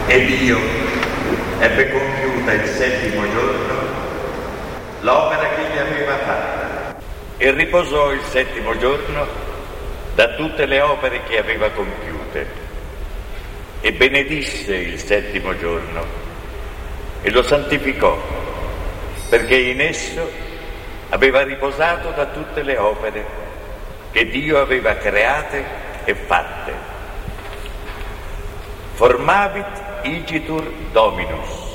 E Dio ebbe compiuta il settimo giorno l'opera che gli aveva fatta e riposò il settimo giorno da tutte le opere che aveva compiute e benedisse il settimo giorno e lo santificò, perché in esso aveva riposato da tutte le opere che Dio aveva create e fatte. Formavit igitur Dominus.